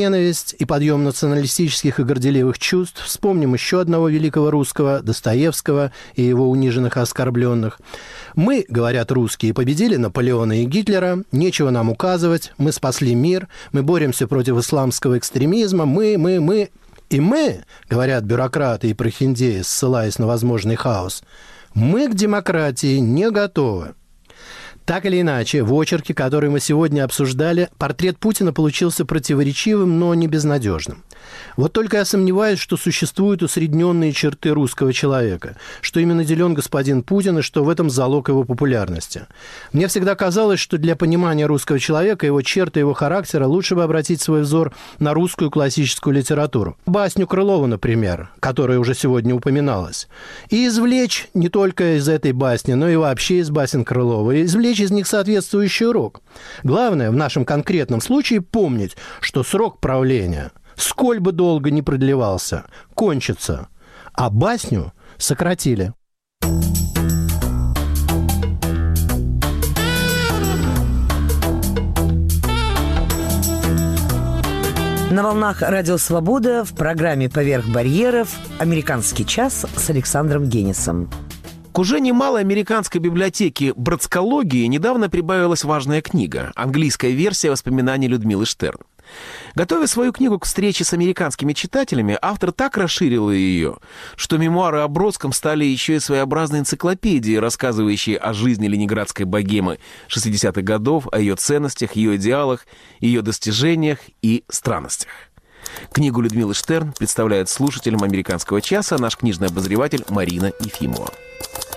ненависть и подъем националистических и горделивых чувств. Вспомним еще одного великого русского, Достоевского и его униженных и оскорбленных. Мы, говорят русские, победили Наполеона и Гитлера, нечего нам указывать, мы спасли мир, мы боремся против исламского экстремизма, мы. И мы, говорят бюрократы и прохиндеи, ссылаясь на возможный хаос, мы к демократии не готовы. Так или иначе, в очерке, который мы сегодня обсуждали, портрет Путина получился противоречивым, но не безнадежным. Вот только я сомневаюсь, что существуют усредненные черты русского человека, что им наделен господин Путин, и что в этом залог его популярности. Мне всегда казалось, что для понимания русского человека, его черт и его характера лучше бы обратить свой взор на русскую классическую литературу. Басню Крылова, например, которая уже сегодня упоминалась. И извлечь не только из этой басни, но и вообще из басен Крылова, извлечь из них соответствующий урок. Главное в нашем конкретном случае помнить, что срок правления, сколь бы долго ни продлевался, кончится, а басню сократили. На волнах Радио Свобода в программе «Поверх барьеров» «Американский час» с Александром Генисом. К уже немалой американской библиотеке братскологии недавно прибавилась важная книга – английская версия воспоминаний Людмилы Штерн. Готовя свою книгу к встрече с американскими читателями, автор так расширила ее, что мемуары о Бродском стали еще и своеобразной энциклопедией, рассказывающей о жизни ленинградской богемы 60-х годов, о ее ценностях, ее идеалах, ее достижениях и странностях. Книгу Людмилы Штерн представляет слушателям «Американского часа» наш книжный обозреватель Марина Ефимова.